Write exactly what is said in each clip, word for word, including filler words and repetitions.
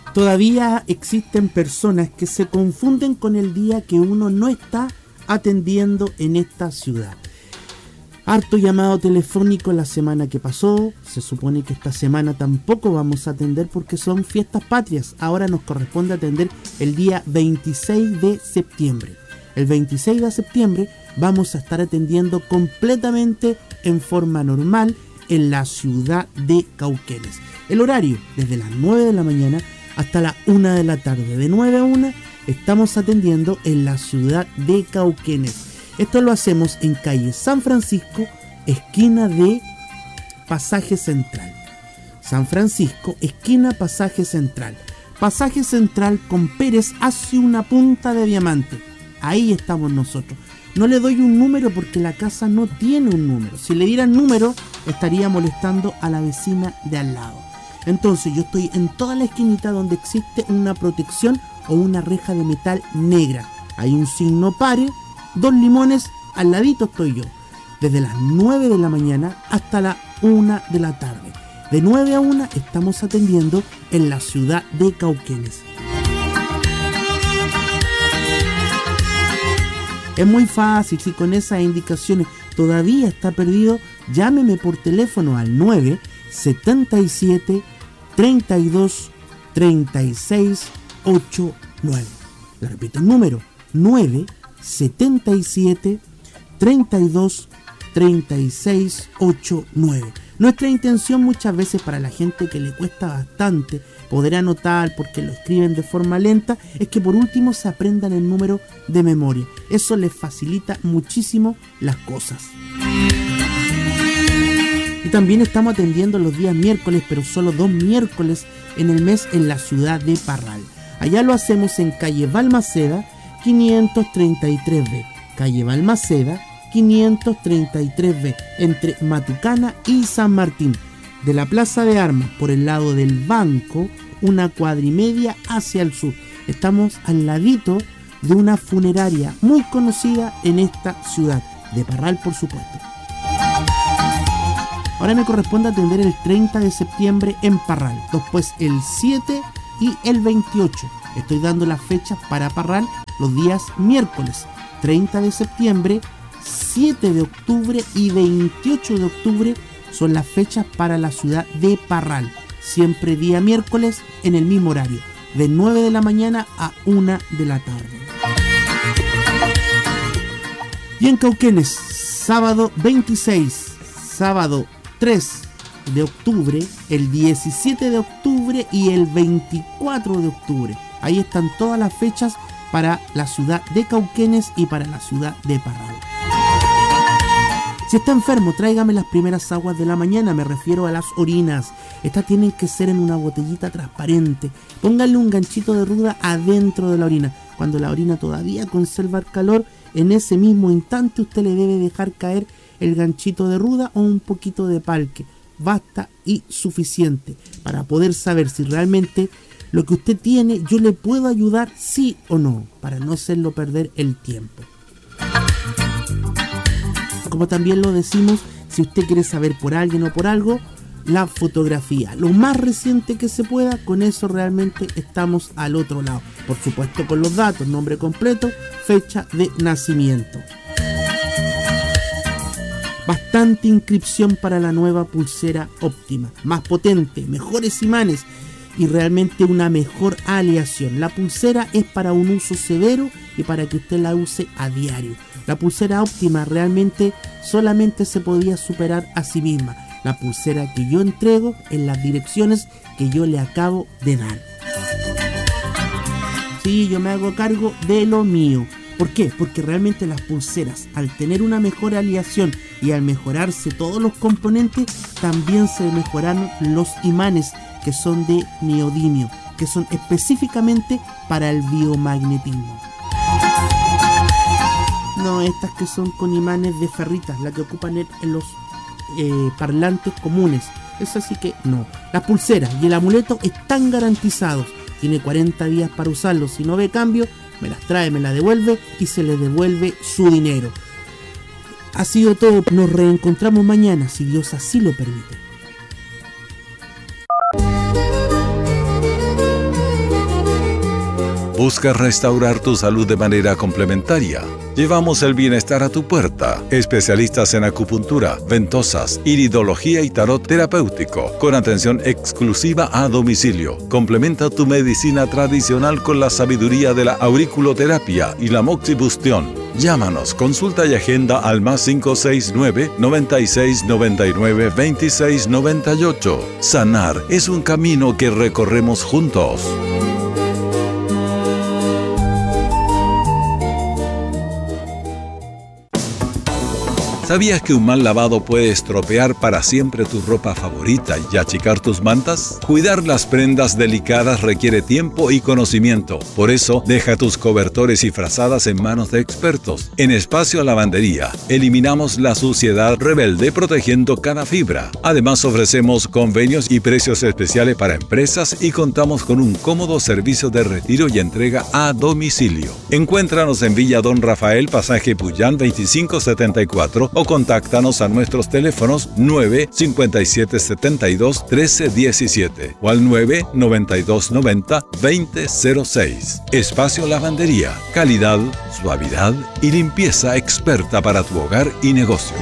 Todavía existen personas que se confunden con el día que uno no está atendiendo en esta ciudad. Harto llamado telefónico la semana que pasó. Se supone que esta semana tampoco vamos a atender porque son fiestas patrias. Ahora nos corresponde atender el día veintiséis de septiembre. El veintiséis de septiembre vamos a estar atendiendo completamente en forma normal en la ciudad de Cauquenes. El horario desde las nueve de la mañana hasta la una de la tarde. De nueve a una estamos atendiendo en la ciudad de Cauquenes. Esto lo hacemos en calle San Francisco, esquina de Pasaje Central. San Francisco, esquina Pasaje Central. Pasaje Central con Pérez hace una punta de diamante. Ahí estamos nosotros. No le doy un número porque la casa no tiene un número. Si le dieran número, estaría molestando a la vecina de al lado. Entonces yo estoy en toda la esquinita donde existe una protección o una reja de metal negra. Hay un signo pare, dos limones, al ladito estoy yo. Desde las nueve de la mañana hasta la una de la tarde. De nueve a una estamos atendiendo en la ciudad de Cauquenes. Es muy fácil, si con esas indicaciones todavía está perdido, llámeme por teléfono al nueve setenta y siete, treinta y dos, treinta y seis, ochenta y nueve. Le repito el número, nueve setenta y siete, treinta y dos, treinta y seis, ochenta y nueve. Nuestra intención muchas veces para la gente que le cuesta bastante poder anotar porque lo escriben de forma lenta es que por último se aprendan el número de memoria. Eso les facilita muchísimo las cosas. Y también estamos atendiendo los días miércoles, pero solo dos miércoles en el mes en la ciudad de Parral. Allá lo hacemos en calle Balmaceda quinientos treinta y tres B. Calle Balmaceda quinientos treinta y tres B, entre Matucana y San Martín. De la Plaza de Armas, por el lado del banco, una cuadrimedia hacia el sur. Estamos al ladito de una funeraria muy conocida en esta ciudad, de Parral por supuesto. Ahora me corresponde atender el treinta de septiembre en Parral, después el siete y el veintiocho. Estoy dando las fechas para Parral los días miércoles, treinta de septiembre, siete de octubre y veintiocho de octubre son las fechas para la ciudad de Parral. Siempre día miércoles en el mismo horario, de nueve de la mañana a una de la tarde. Y en Cauquenes, sábado veintiséis, sábado tres de octubre, el diecisiete de octubre y el veinticuatro de octubre. Ahí están todas las fechas para la ciudad de Cauquenes y para la ciudad de Parral. Si está enfermo, tráigame las primeras aguas de la mañana, me refiero a las orinas. Estas tienen que ser en una botellita transparente. Pónganle un ganchito de ruda adentro de la orina. Cuando la orina todavía conserva el calor, en ese mismo instante usted le debe dejar caer el ganchito de ruda o un poquito de palque. Basta y suficiente para poder saber si realmente lo que usted tiene yo le puedo ayudar sí o no, para no hacerlo perder el tiempo. Como también lo decimos, si usted quiere saber por alguien o por algo, la fotografía, lo más reciente que se pueda, con eso realmente estamos al otro lado. Por supuesto con los datos, nombre completo, fecha de nacimiento. Bastante inscripción para la nueva pulsera óptima, más potente, mejores imanes y realmente una mejor aleación. La pulsera es para un uso severo y para que usted la use a diario. La pulsera óptima realmente solamente se podía superar a sí misma. La pulsera que yo entrego en las direcciones que yo le acabo de dar. Sí, yo me hago cargo de lo mío. ¿Por qué? Porque realmente las pulseras, al tener una mejor aleación y al mejorarse todos los componentes, también se mejoraron los imanes que son de neodimio, que son específicamente para el biomagnetismo. No estas que son con imanes de ferritas, la que ocupan en los eh, parlantes comunes. Es así que no. Las pulseras y el amuleto están garantizados. Tiene cuarenta días para usarlos. Si no ve cambio, me las trae, me las devuelve y se le devuelve su dinero. Ha sido todo. Nos reencontramos mañana, si Dios así lo permite. ¿Buscas restaurar tu salud de manera complementaria? Llevamos el bienestar a tu puerta. Especialistas en acupuntura, ventosas, iridología y tarot terapéutico, con atención exclusiva a domicilio. Complementa tu medicina tradicional con la sabiduría de la auriculoterapia y la moxibustión. Llámanos, consulta y agenda al más cinco seis nueve, noventa y seis, noventa y nueve, veintiséis, noventa y ocho. Sanar es un camino que recorremos juntos. ¿Sabías que un mal lavado puede estropear para siempre tu ropa favorita y achicar tus mantas? Cuidar las prendas delicadas requiere tiempo y conocimiento. Por eso, deja tus cobertores y frazadas en manos de expertos. En Espacio Lavandería, eliminamos la suciedad rebelde protegiendo cada fibra. Además, ofrecemos convenios y precios especiales para empresas y contamos con un cómodo servicio de retiro y entrega a domicilio. Encuéntranos en Villa Don Rafael, Pasaje Puyán veinticinco setenta y cuatro o contáctanos a nuestros teléfonos nueve cincuenta y siete setenta y dos trece diecisiete o al nueve noventa y dos noventa veinte cero seis. Espacio Lavandería, calidad, suavidad y limpieza experta para tu hogar y negocio.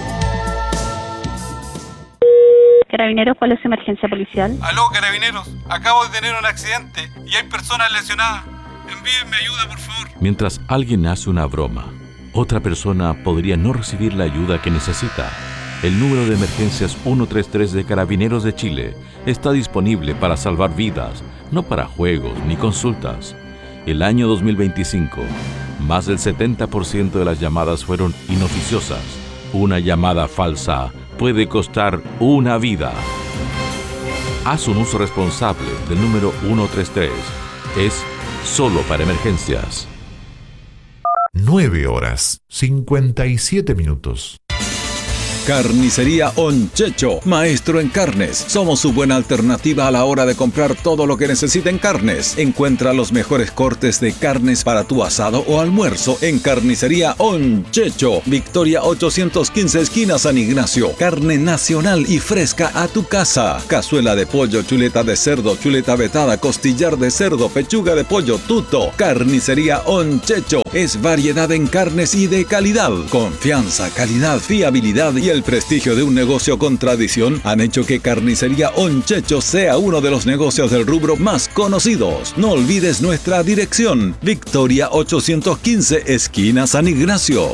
Carabineros, ¿cuál es su emergencia policial? Aló, Carabineros, acabo de tener un accidente y hay personas lesionadas. Envíenme ayuda, por favor. Mientras alguien hace una broma, otra persona podría no recibir la ayuda que necesita. El número de emergencias ciento treinta y tres de Carabineros de Chile está disponible para salvar vidas, no para juegos ni consultas. El año dos mil veinticinco, más del setenta por ciento de las llamadas fueron inoficiosas. Una llamada falsa puede costar una vida. Haz un uso responsable del número ciento treinta y tres. Es solo para emergencias. nueve horas, cincuenta y siete minutos. Carnicería Onchecho, maestro en carnes. Somos su buena alternativa a la hora de comprar todo lo que necesita en carnes. Encuentra los mejores cortes de carnes para tu asado o almuerzo en Carnicería Onchecho. Victoria ochocientos quince, esquina San Ignacio. Carne nacional y fresca a tu casa. Cazuela de pollo, chuleta de cerdo, chuleta vetada, costillar de cerdo, pechuga de pollo, tuto. Carnicería Onchecho es variedad en carnes y de calidad. Confianza, calidad, fiabilidad y el El prestigio de un negocio con tradición han hecho que Carnicería Onchecho sea uno de los negocios del rubro más conocidos. No olvides nuestra dirección: Victoria ochocientos quince, esquina San Ignacio.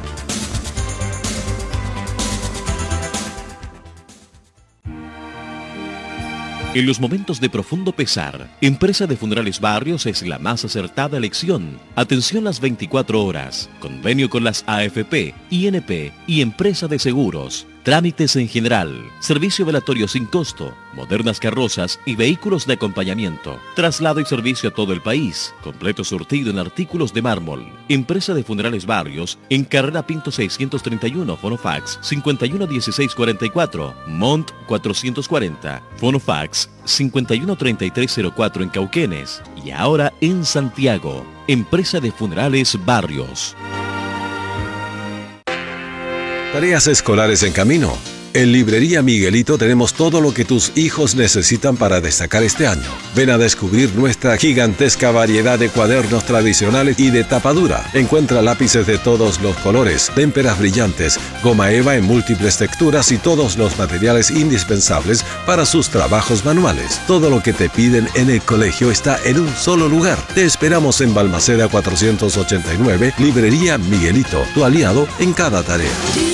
En los momentos de profundo pesar, Empresa de Funerales Barrios es la más acertada elección. Atención las veinticuatro horas. Convenio con las A F P, I N P y Empresa de Seguros. Trámites en general. Servicio velatorio sin costo. Modernas carrozas y vehículos de acompañamiento. Traslado y servicio a todo el país. Completo surtido en artículos de mármol. Empresa de Funerales Barrios en Carrera Pinto seiscientos treinta y uno, Fonofax cincuenta y uno dieciséis cuarenta y cuatro, Mont cuatrocientos cuarenta, Fonofax cincuenta y uno treinta y tres cero cuatro en Cauquenes y ahora en Santiago. Empresa de Funerales Barrios. Tareas escolares en camino. En Librería Miguelito tenemos todo lo que tus hijos necesitan para destacar este año. Ven a descubrir nuestra gigantesca variedad de cuadernos tradicionales y de tapadura. Encuentra lápices de todos los colores, témperas brillantes, goma eva en múltiples texturas y todos los materiales indispensables para sus trabajos manuales. Todo lo que te piden en el colegio está en un solo lugar. Te esperamos en Balmaceda cuatrocientos ochenta y nueve, Librería Miguelito, tu aliado en cada tarea.